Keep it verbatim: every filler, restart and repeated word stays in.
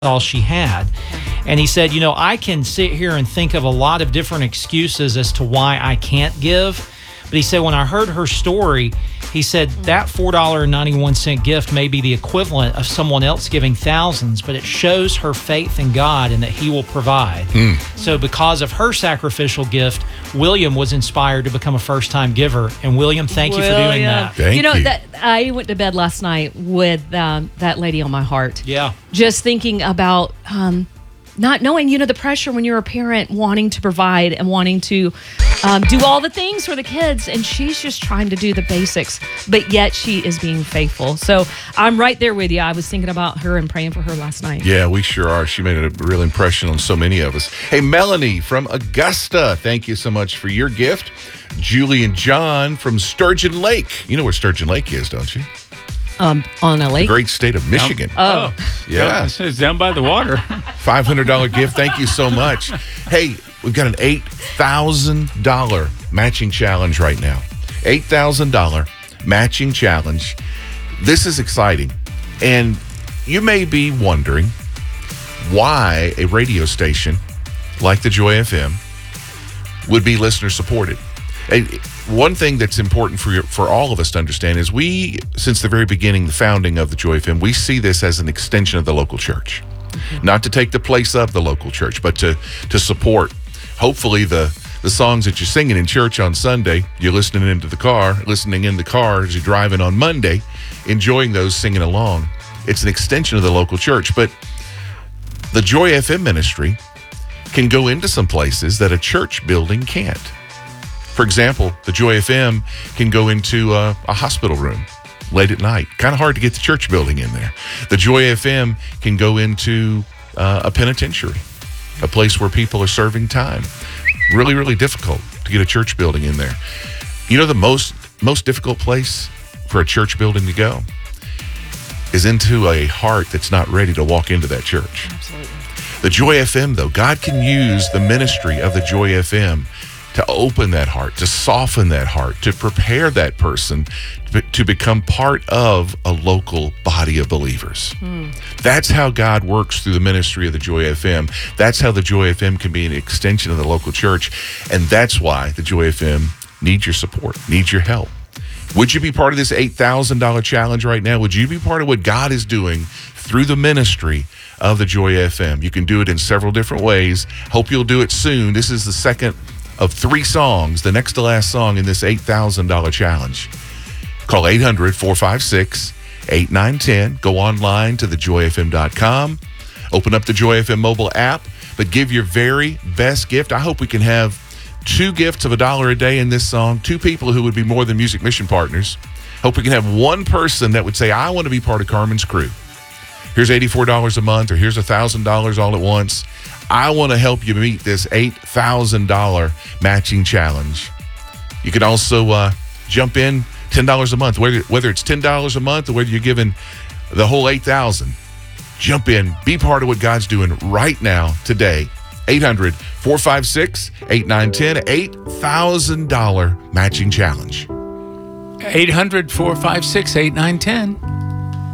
all she had. And he said, you know, I can sit here and think of a lot of different excuses as to why I can't give. But he said, when I heard her story, he said that four dollars and ninety-one cents gift may be the equivalent of someone else giving thousands, but it shows her faith in God and that he will provide. Mm. So because of her sacrificial gift, William was inspired to become a first-time giver. And William, thank William. you for doing that. Thank you know, you. that I went to bed last night with um, that lady on my heart. Yeah. Just thinking about um, not knowing, you know, the pressure when you're a parent wanting to provide and wanting to um, do all the things for the kids. And she's just trying to do the basics, but yet she is being faithful. So I'm right there with you. I was thinking about her and praying for her last night. Yeah, we sure are. She made a real impression on so many of us. Hey, Melanie from Augusta, thank you so much for your gift. Julie and John from Sturgeon Lake. You know where Sturgeon Lake is, don't you? Um, on a lake? The great state of Michigan. Oh. Yeah. It's down by the water. five hundred dollars gift. Thank you so much. Hey, we've got an eight thousand dollars matching challenge right now. eight thousand dollars matching challenge. This is exciting. And you may be wondering why a radio station like the Joy F M would be listener supported. And one thing that's important for your, for all of us to understand is we, since the very beginning, the founding of the Joy F M, we see this as an extension of the local church. Mm-hmm. Not to take the place of the local church, but to to support, hopefully, the, the songs that you're singing in church on Sunday, you're listening into the car, listening in the car as you're driving on Monday, enjoying those, singing along. It's an extension of the local church. But the Joy F M ministry can go into some places that a church building can't. For example, the Joy F M can go into a, a hospital room late at night. Kind of hard to get the church building in there. The Joy F M can go into uh, a penitentiary, a place where people are serving time. Really, really difficult to get a church building in there. You know, the most most difficult place for a church building to go is into a heart that's not ready to walk into that church. Absolutely. The Joy F M, though, God can use the ministry of the Joy F M to open that heart, to soften that heart, to prepare that person to become part of a local body of believers. Mm. That's how God works through the ministry of the Joy F M. That's how the Joy F M can be an extension of the local church. And that's why the Joy F M needs your support, needs your help. Would you be part of this eight thousand dollars challenge right now? Would you be part of what God is doing through the ministry of the Joy F M? You can do it in several different ways. Hope you'll do it soon. This is the second of three songs, the next to last song in this eight thousand dollars challenge. Call eight hundred, four five six, eight nine one zero. Go online to the joy f m dot com. Open up the Joy F M mobile app, but give your very best gift. I hope we can have two gifts of a dollar a day in this song, two people who would be more than music mission partners. Hope we can have one person that would say, I want to be part of Carmen's crew. Here's eighty-four dollars a month, or here's one thousand dollars all at once. I want to help you meet this eight thousand dollars matching challenge. You can also uh, jump in ten dollars a month, whether, whether it's ten dollars a month or whether you're giving the whole eight thousand dollars. Jump in. Be part of what God's doing right now, today. eight hundred, four five six, eight nine one zero. eight thousand dollars matching challenge. eight hundred, four five six, eight nine one zero.